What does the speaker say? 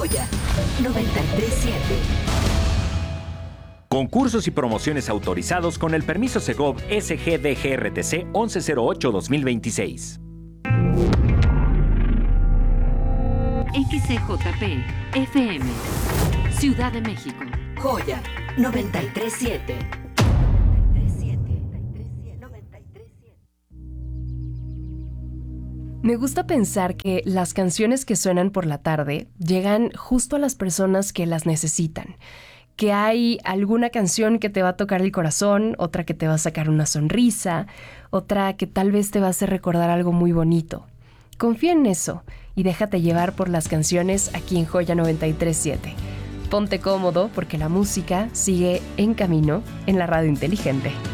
Joya 93.7. Concursos y promociones autorizados con el permiso Segov SGDGRTC 1108-2026. XCJP FM, Ciudad de México. Joya 93.7. Me gusta pensar que las canciones que suenan por la tarde llegan justo a las personas que las necesitan. Que hay alguna canción que te va a tocar el corazón, otra que te va a sacar una sonrisa, otra que tal vez te va a hacer recordar algo muy bonito. Confía en eso y déjate llevar por las canciones aquí en Joya 93.7. Ponte cómodo porque la música sigue en camino en la radio inteligente.